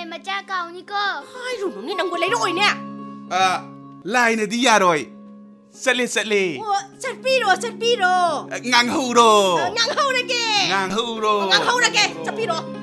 มาจ้าเก่านี่ก็ไอ้หนุ่มนี่นางกูเลยด้วยเนี่ยลายเนี่ยที่ยารอยเสลเสลฉันปีโรงังฮูโรงังเฮานะแกงังฮูโรงังเฮานะแกจะปีโร